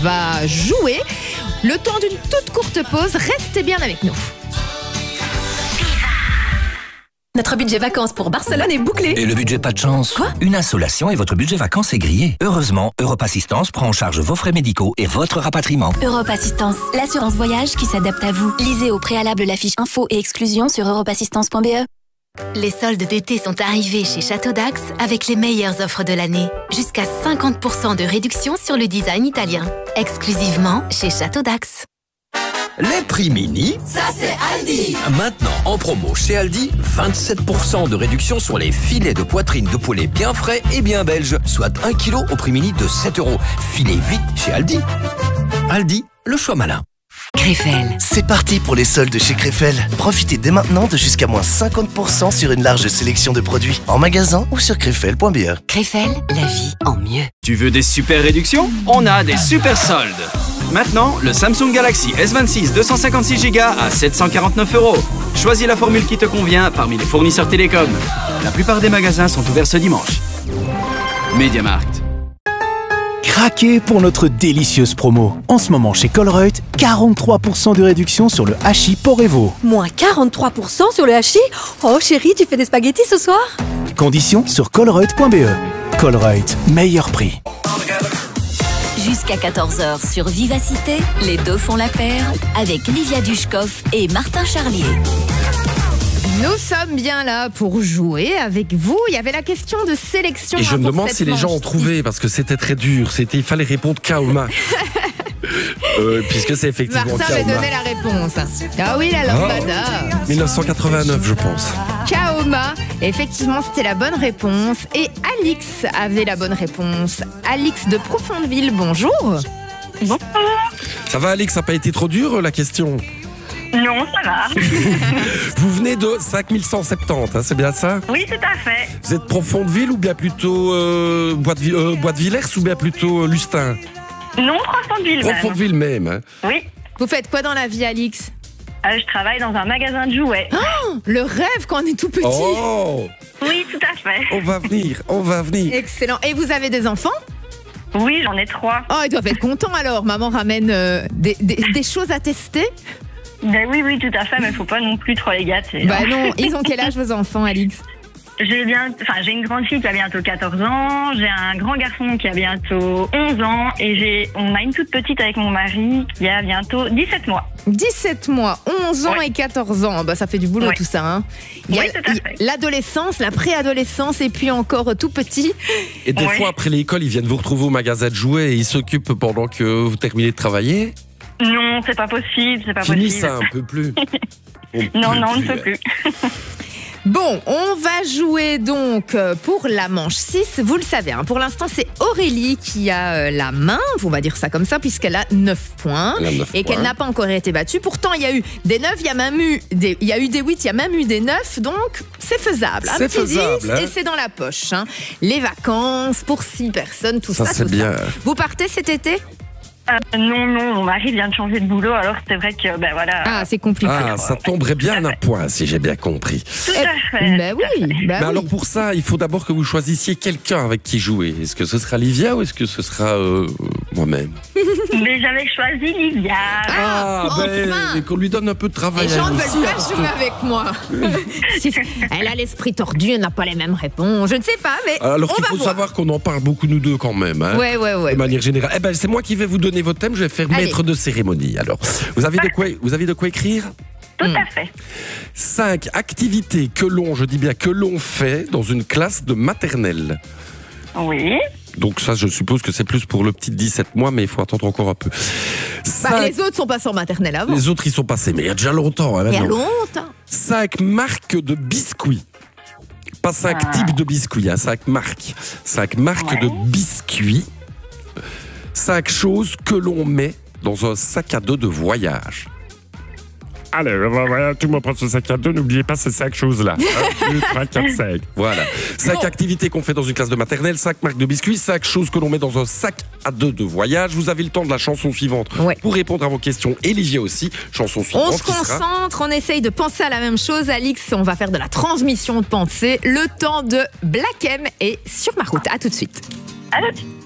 va jouer. Le temps d'une toute courte pause, restez bien avec nous. Notre budget vacances pour Barcelone est bouclé. Et le budget pas de chance? Quoi? Une insolation et votre budget vacances est grillé. Heureusement, Europe Assistance prend en charge vos frais médicaux et votre rapatriement. Europe Assistance, l'assurance voyage qui s'adapte à vous. Lisez au préalable la fiche info et exclusion sur europeassistance.be. Les soldes d'été sont arrivés chez Château d'Ax avec les meilleures offres de l'année. Jusqu'à 50% de réduction sur le design italien. Exclusivement chez Château d'Ax. Les prix mini, Ça c'est Aldi. maintenant en promo chez Aldi, 27% de réduction sur les filets de poitrine de poulet bien frais et bien belges, soit 1 kg au prix mini de 7 €. Filez vite chez Aldi. Aldi, le choix malin. Krefel. C'est parti pour les soldes chez Krefel. Profitez dès maintenant de jusqu'à moins 50% sur une large sélection de produits en magasin ou sur krefel.be. Krefel, la vie en mieux. Tu veux des super réductions? On a des super soldes. Maintenant, le Samsung Galaxy S26 256Go à 749 €. Choisis la formule qui te convient parmi les fournisseurs télécoms. La plupart des magasins sont ouverts ce dimanche. MediaMarkt. Craquez pour notre délicieuse promo. En ce moment chez Colruyt, 43% de réduction sur le hachis Porevo. Moins 43% sur le hachis? Oh chérie, tu fais des spaghettis ce soir? Conditions sur colruyt.be. Colruyt, meilleur prix. Jusqu'à 14h sur Vivacité, les deux font la paire avec Livia Dushkov et Martin Charlier. Nous sommes bien là pour jouer avec vous. Il y avait la question de sélection. Et je me pour demande cette si les gens manche. ont trouvé, parce que c'était très dur. Il fallait répondre Kaoma. Puisque c'est effectivement Martin avait Kaoma. donné la réponse. Ah oui, la lambada. 1989, je pense. Kaoma, effectivement, c'était la bonne réponse. Et Alix avait la bonne réponse. Alix de Profondeville, bonjour. Ça va, Alex? Ça n'a pas été trop dur, la question? Non, ça va. Vous venez de 5170, hein, c'est bien ça? Oui, tout à fait. Vous êtes Profondeville ou bien plutôt Bois de Villers ou bien plutôt Lustin? Non, Profondeville même. Profondeville même. Hein. Oui. Vous faites quoi dans la vie, Alix? Je travaille dans un magasin de jouets. Oh, le rêve quand on est tout petit. Oh, Oui, tout à fait. on va venir. Excellent. Et vous avez des enfants? Oui, j'en ai 3. Oh, ils doivent être contents alors. Maman ramène des choses à tester? Ben oui, tout à fait, mais faut pas non plus trop les gâter. Bah non, ils ont quel âge vos enfants, Alix? J'ai une grande fille qui a bientôt 14 ans, j'ai un grand garçon qui a bientôt 11 ans et on a une toute petite avec mon mari qui a bientôt 17 mois. 17 mois, 11 ans Ouais. et 14 ans, bah ça fait du boulot Ouais. tout ça. Hein. Il y a Oui, tout à fait. l'adolescence, la préadolescence et puis encore tout petit. Et des Ouais. fois, après l'école, ils viennent vous retrouver au magasin de jouets et ils s'occupent pendant que vous terminez de travailler. Non, c'est pas possible, c'est pas Fini possible. ça, un peu plus. Non, on ne peut plus. Bon, on va jouer donc pour la manche 6. Vous le savez, hein, pour l'instant, c'est Aurélie qui a la main, on va dire ça comme ça, puisqu'elle a 9 points Elle a 9 et qu'elle points. n'a pas encore été battue. Pourtant, il y a eu des 9, il y a eu des 8, il y a même eu des 9, donc c'est faisable. Un C'est petit faisable, 10 hein. et c'est dans la poche. Hein. Les vacances pour 6 personnes, tout Ça, ça, c'est tout bien. ça. Vous partez cet été? Non, mon mari vient de changer de boulot, alors c'est vrai que, ben voilà. Ah, c'est compliqué. Ah, ça tomberait bien à point, si j'ai bien compris. Tout à fait. Ben oui, ben Mais oui. alors pour ça, il faut d'abord que vous choisissiez quelqu'un avec qui jouer. Est-ce que ce sera Livia ou est-ce que ce sera moi-même? Mais j'avais choisi Livia. Ah, enfin. et qu'on lui donne un peu de travail. Les gens à ne elle veulent aussi, pas parce jouer que- avec moi. Elle a l'esprit tordu, elle n'a pas les mêmes réponses. Je ne sais pas, mais Alors on qu'il va faut voir. savoir qu'on en parle beaucoup nous deux quand même. Hein, Ouais. de manière générale. Eh ben, c'est moi qui vais vous donner votre thème. Je vais faire Allez. maître de cérémonie. Alors, vous avez de quoi écrire? Tout à fait. 5 activités que l'on fait dans une classe de maternelle. Oui. Donc ça, je suppose que c'est plus pour le petit de 17 mois, mais il faut attendre encore un peu. Les autres sont passés en maternelle avant. Les autres, ils sont passés, mais il y a déjà longtemps. Hein, Il y a maintenant. longtemps. 5 marques de biscuits. Pas 5 types de biscuits, hein, 5 marques. 5 marques de biscuits. 5 choses que l'on met dans un sac à dos de voyage. Allez, tout le monde prend ce sac à dos, n'oubliez pas ces 5 choses-là. 1, 2, 3, 4, 5. Voilà. 5 activités qu'on fait dans une classe de maternelle, 5 marques de biscuits, 5 choses que l'on met dans un sac à dos de voyage. Vous avez le temps de la chanson suivante pour répondre à vos questions. Et Olivier aussi. Chanson suivante. On se concentre, on essaye de penser à la même chose. Alix, on va faire de la transmission de pensée. Le temps de Black M est sur ma route. À tout de suite. À tout de suite.